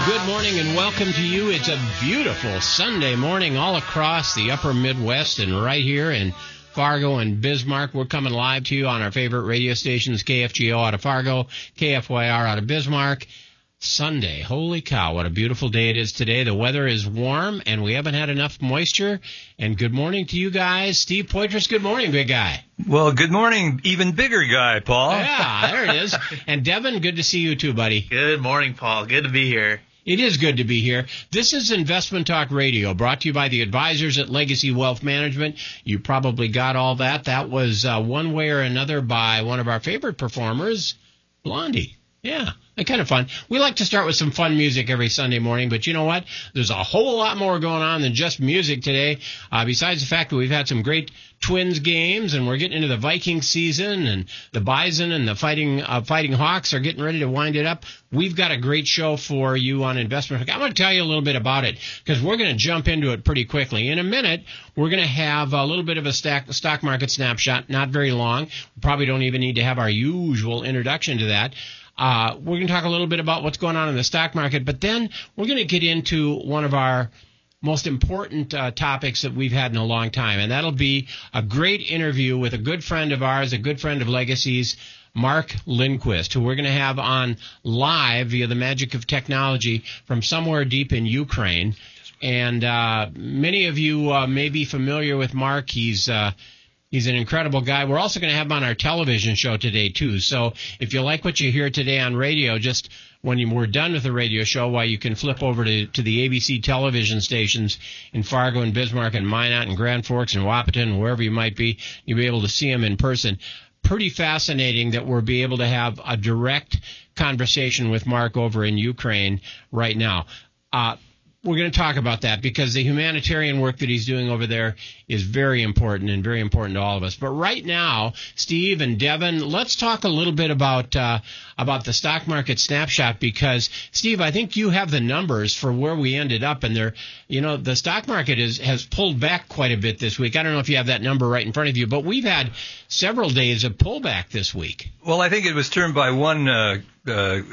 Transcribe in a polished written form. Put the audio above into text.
Good morning and welcome to you. It's a beautiful Sunday morning all across the upper Midwest and right here in Fargo and Bismarck. We're coming live to you on our favorite radio stations, KFGO out of Fargo, KFYR out of Bismarck. Sunday. Holy cow, what a beautiful day it is today. The weather is warm and we haven't had enough moisture. And good morning to you guys. Steve Poitras, good morning, big guy. Well, good morning, even bigger guy, Paul. Yeah, there it is. And Devin, good to see you too, buddy. Good morning, Paul. Good to be here. It is good to be here. This is Investment Talk Radio, brought to you by the advisors at Legacy Wealth Management. You probably got all that. That was one way or another by one of our favorite performers, Blondie. Yeah, they're kind of fun. We like to start with some fun music every Sunday morning, but you know what? There's a whole lot more going on than just music today. Besides the fact that we've had some great Twins games, and we're getting into the Viking season, and the Bison and the Fighting Hawks are getting ready to wind it up. We've got a great show for you on Investment. I'm going to tell you a little bit about it because we're going to jump into it pretty quickly. In a minute, we're going to have a little bit of a stock market snapshot, not very long. We probably don't even need to have our usual introduction to that. We're going to talk a little bit about what's going on in the stock market, but then we're going to get into one of our most important topics that we've had in a long time, and that'll be a great interview with a good friend of ours, a good friend of Legacy's, Mark Lindquist, who we're going to have on live via the magic of technology from somewhere deep in Ukraine. And many of you may be familiar with Mark. He's an incredible guy. We're also going to have him on our television show today, too. So if you like what you hear today on radio, just when we're done with the radio show, why you can flip over to the ABC television stations in Fargo and Bismarck and Minot and Grand Forks and Wahpeton and wherever you might be, you'll be able to see him in person. Pretty fascinating that we'll be able to have a direct conversation with Mark over in Ukraine right now. We're going to talk about that because the humanitarian work that he's doing over there is very important and very important to all of us. But right now, Steve and Devin, let's talk a little bit about the stock market snapshot because, Steve, I think you have the numbers for where we ended up. And the stock market has pulled back quite a bit this week. I don't know if you have that number right in front of you, but we've had several days of pullback this week. Well, I think it was turned by one